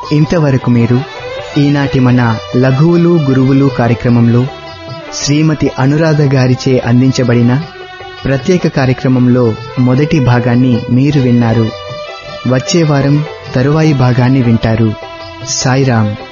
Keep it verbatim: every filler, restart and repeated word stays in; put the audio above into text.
ఇంతవరకు మీరు ఈనాటి మన లఘువులు గురువులు కార్యక్రమంలో శ్రీమతి అనురాధ గారిచే అందించబడిన ప్రత్యేక కార్యక్రమంలో మొదటి భాగాన్ని మీరు విన్నారు. వచ్చే వారం తరువాయి భాగాన్ని వింటారు. సాయిరాం.